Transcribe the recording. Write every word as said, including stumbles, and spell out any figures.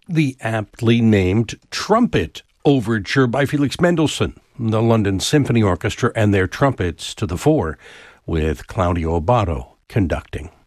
the aptly named Trumpet Overture by Felix Mendelssohn, the London Symphony Orchestra and their trumpets to the fore, with Claudio Abbado conducting.